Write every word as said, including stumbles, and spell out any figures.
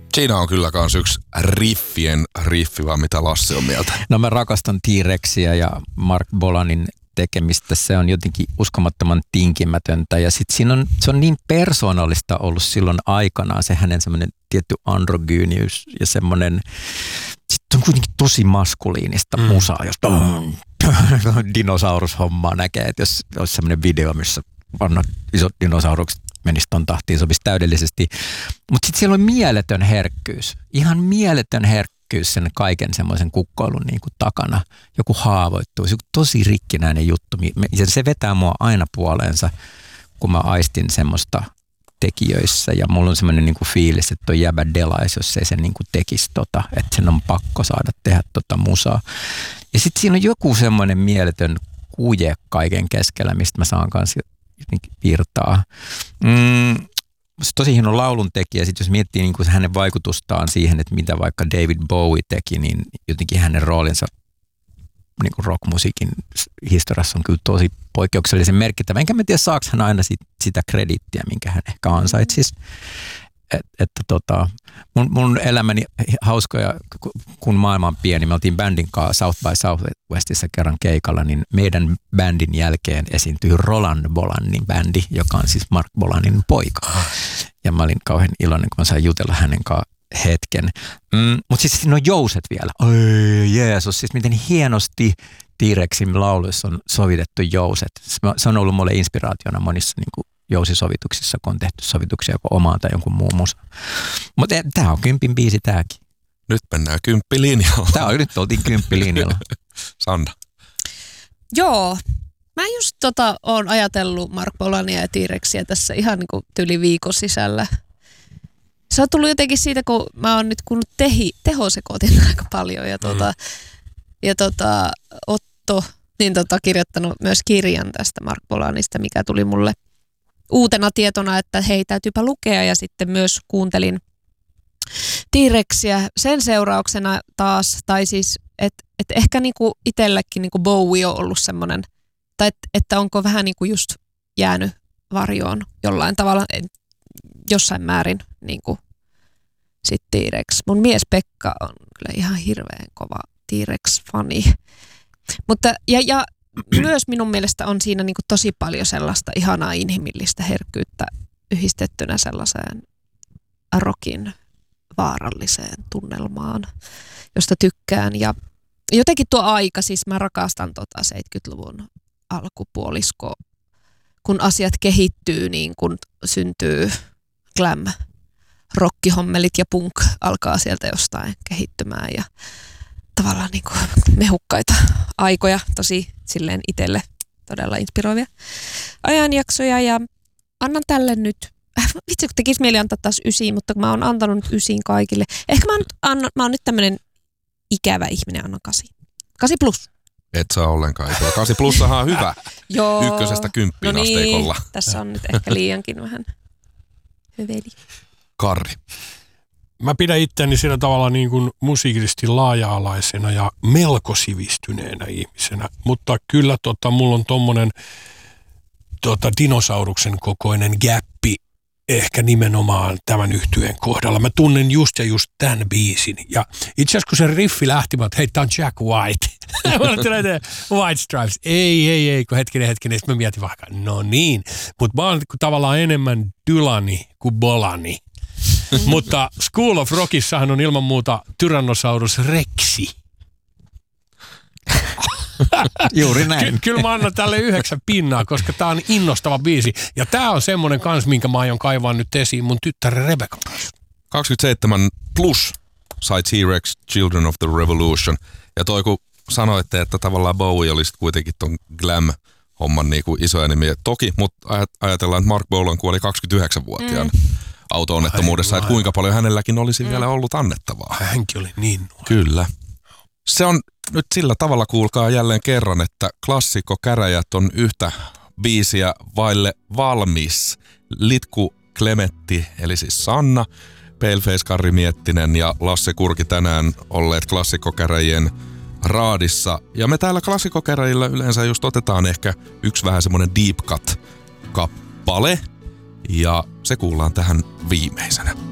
Siinä on kyllä kans yksi riffien riffi, vaan mitä Lassi on mieltä. No mä rakastan T-Rexia ja Mark Bolanin tekemistä. Se on jotenkin uskomattoman tinkimätöntä ja sit siinä on, se on niin persoonallista ollut silloin aikanaan se hänen semmoinen tietty androgyyniys ja semmoinen, sit on kuitenkin tosi maskuliinista mm. musaa, jos dinosaurushommaa näkee, että jos olisi semmoinen video, missä vanhat isot dinosaurukset menisi ton tahtiin, sopisi täydellisesti. Mutta sitten siellä on mieletön herkkyys, ihan mieletön herkkyys sen kaiken semmoisen kukkoilun niin kuin takana. Joku haavoittuu, se on tosi rikkinäinen juttu. Ja se vetää mua aina puoleensa, kun mä aistin semmoista tekijöissä. Ja mulla on semmoinen niin kuin fiilis, että toi jäbä delais, jos ei sen niin kuin tekisi tota, että sen on pakko saada tehdä tota musaa. Ja sitten siinä on joku semmoinen mieletön kuje kaiken keskellä, mistä mä saan kanssa virtaa. Mm, se tosi hieno laulun tekijä. Sitten jos miettii niin kuin hänen vaikutustaan siihen, että mitä vaikka David Bowie teki, niin jotenkin hänen roolinsa niin kuin rockmusiikin historiassa on kyllä tosi poikkeuksellisen merkittävä. Enkä mä tiedä, saako hän aina sit, sitä krediittiä, minkä hän ehkä ansaitsisi. Että et, tota, mun, mun elämäni hauskoja, kun maailma on pieni. Me oltiin bändin kanssa South by Southwestissa kerran keikalla, niin meidän bändin jälkeen esiintyi Roland Bolanin bändi, joka on siis Mark Bolanin poika. Ja mä olin kauhean iloinen, kun mä sain jutella hänen kanssaan hetken. Mm, mutta siis siinä on jouset vielä. Oi Jeesus, siis miten hienosti T-Rexin lauluissa on sovitettu jouset. Se on ollut mulle inspiraationa monissa niin kuin jousisovituksissa, kun on tehty sovituksia joko omaan tai jonkun muun musa. Mutta tämä on kympin biisi tämäkin. Nyt mennään kymppilinjalla. Tämä on, nyt oltiin kymppilinjalla. Sanna. Joo. Mä just tota oon ajatellut Mark Bolania ja T-Rexia tässä ihan niin kuin tyli viikon sisällä. Se on tullut jotenkin siitä, kun mä oon nyt kuunnut tehi, tehosekoitin aika paljon ja, tota, mm. ja tota, Otto niin tota, kirjoittanut myös kirjan tästä Mark Bolanista, mikä tuli mulle uutena tietona, että hei, täytyypä lukea, ja sitten myös kuuntelin T-Rexia sen seurauksena taas, tai siis, että et ehkä niinku itsellekin niinku Bowie on ollut semmoinen, tai että et onko vähän niinku just jäänyt varjoon jollain tavalla, jossain määrin niinku sit T-Rex. Mun mies Pekka on kyllä ihan hirveän kova T-Rex-fani, mutta ja, ja myös minun mielestä on siinä niin kuin tosi paljon sellaista ihanaa inhimillistä herkkyyttä yhdistettynä sellaiseen rockin vaaralliseen tunnelmaan, josta tykkään. Ja jotenkin tuo aika, siis mä rakastan tota seitsemänkymmentäluvun alkupuolisko, kun asiat kehittyy, niin kun syntyy glam, rockihommelit ja punk alkaa sieltä jostain kehittymään ja tavallaan niin kuin mehukkaita aikoja, tosi silleen itselle todella inspiroivia ajanjaksoja, ja annan tälle nyt, äh, vitsi kun tekisi mieli antaa taas ysiin, mutta kun mä oon antanut nyt ysiin kaikille. Ehkä mä, nyt annan, mä oon nyt tämmönen ikävä ihminen, annan kasi. Kasi plus. Et saa ollenkaan. Kasi plussahan on hyvä. Joo. Ykkösestä kymppiin no niin, asteikolla. Tässä on nyt ehkä liiankin vähän hyveli. Karri. Mä pidän itseäni sillä tavalla niin kuin musiikillisesti laaja-alaisena ja melko sivistyneenä ihmisenä, mutta kyllä tota, mulla on tommonen tota, dinosauruksen kokoinen gäppi ehkä nimenomaan tämän yhtyeen kohdalla. Mä tunnen just ja just tämän biisin. Ja itse asiassa kun se riffi lähti, mä hei, tää on Jack White. White Stripes. Ei, ei, ei, kun hetkinen, hetkinen. Sitten mä mietin vaikka, no niin. Mutta mä oon tavallaan enemmän Dylani kuin Bolani. Mutta School of Rockissahan on ilman muuta Tyrannosaurus Rexi. Juuri näin. Ky- kyllä mä annan tälle yhdeksän pinnaa, koska tää on innostava biisi. Ja tää on semmonen kans, minkä mä aion kaivaa nyt esiin mun tyttären Rebekan kanssa. kaksikymmentäseitsemän plus sai T-Rex Children of the Revolution. Ja toi kun sanoitte, että tavallaan Bowie oli sitten kuitenkin ton glam-homman niinku isoja nimiä. Toki, mutta ajatellaan, että Mark Bolan kuoli kaksikymmentäyhdeksänvuotiaana. Mm. auto-onnettomuudessa, että kuinka paljon hänelläkin olisi mm. vielä ollut annettavaa. Hänkin oli niin nuori. Kyllä. Se on nyt sillä tavalla, kuulkaa jälleen kerran, että klassikko käräjät on yhtä biisiä vaille valmis. Litku Klemetti, eli siis Sanna, Paleface Karri Miettinen ja Lasse Kurki tänään olleet klassikkokäräjien raadissa. Ja me täällä klassikkokäräjillä yleensä just otetaan ehkä yksi vähän semmoinen deep cut-kappale. Ja se kuullaan tähän viimeisenä.